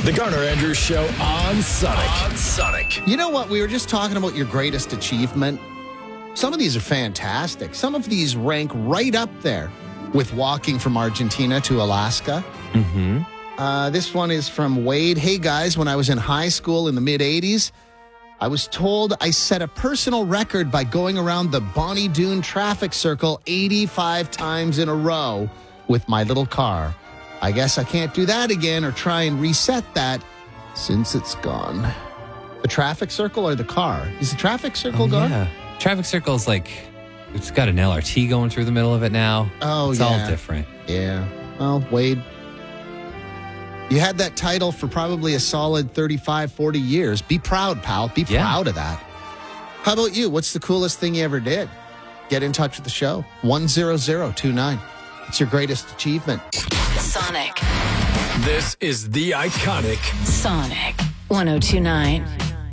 The Garner Andrews Show on Sonic. You know what? We were just talking about your greatest achievement. Some of these are fantastic. Some of these rank right up there with walking from Argentina to Alaska. Mm-hmm. This one is from Wade. Hey, guys, when I was in high school in the mid-'80s, I was told I set a personal record by going around the Bonnie Doon traffic circle 85 times in a row with my little car. I guess I can't do that again or try and reset that since it's gone. The traffic circle or the car? Is the traffic circle gone? Yeah. Traffic circle's like, it's got an LRT going through the middle of it now. Oh, it's yeah. all different. Yeah. Well, Wade, you had that title for probably a solid 35, 40 years. Be proud, pal. Be proud of that. How about you? What's the coolest thing you ever did? Get in touch with the show. 10029. It's your greatest achievement. Sonic. This is the iconic Sonic 1029.